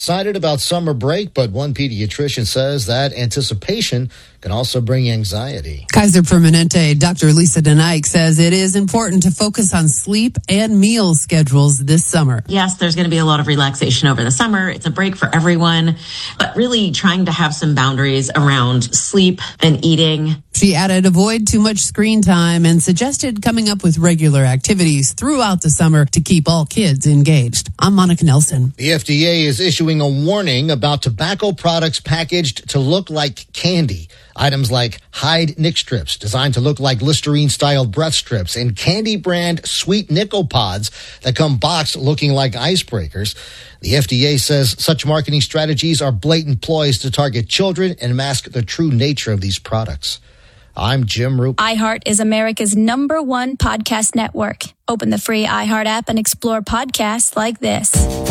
excited about summer break, but one pediatrician says that anticipation can also bring anxiety. Kaiser Permanente Dr. Lisa DeNike says it is important to focus on sleep and meal schedules this summer. Yes, there's going to be a lot of relaxation over the summer. It's a break for everyone, but really trying to have some boundaries around sleep and eating. She added, avoid too much screen time and suggested coming up with regular activities throughout the summer to keep all kids engaged. I'm Monica Nelson. The FDA is issuing a warning about tobacco products packaged to look like candy. Items like Hyde Nick strips designed to look like Listerine-style breath strips and Candy brand sweet nickel pods that come boxed looking like icebreakers. The FDA says such marketing strategies are blatant ploys to target children and mask the true nature of these products. I'm Jim Roop. iHeart is America's #1 podcast network. Open the free iHeart app and explore podcasts like this.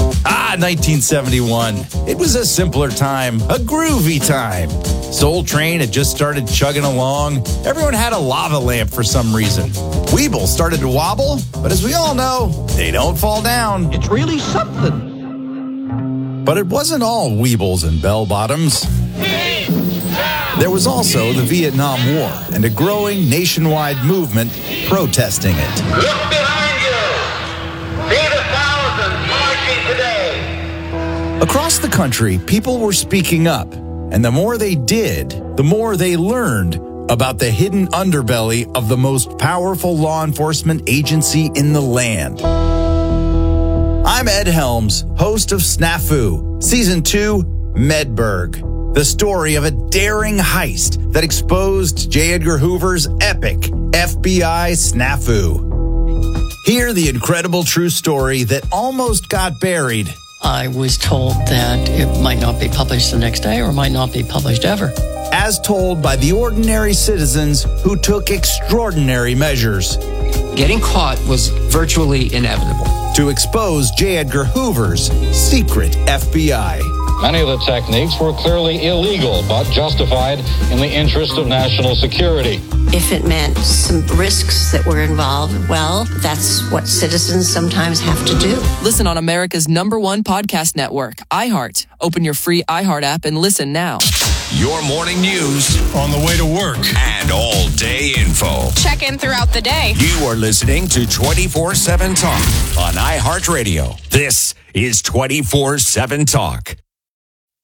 1971. It was a simpler time, a groovy time. Soul Train had just started chugging along. Everyone had a lava lamp for some reason. Weeble started to wobble, but as we all know, they don't fall down. It's really something. But it wasn't all Weebles and bell-bottoms. There was also the Vietnam War and a growing nationwide movement protesting it. Look behind you. See the thousands marching today. Across the country, people were speaking up, and the more they did, the more they learned about the hidden underbelly of the most powerful law enforcement agency in the land. I'm Ed Helms, host of Snafu, Season 2, Medberg. The story of a daring heist that exposed J. Edgar Hoover's epic FBI snafu. Hear the incredible true story that almost got buried. I was told that it might not be published the next day or might not be published ever. As told by the ordinary citizens who took extraordinary measures. Getting caught was virtually inevitable. To expose J. Edgar Hoover's secret FBI. Many of the techniques were clearly illegal, but justified in the interest of national security. If it meant some risks that were involved, well, that's what citizens sometimes have to do. Listen on America's #1 podcast network, iHeart. Open your free iHeart app and listen now. Your morning news on the way to work and all-day info. Check in throughout the day. You are listening to 24/7 Talk on iHeartRadio. This is 24/7 Talk.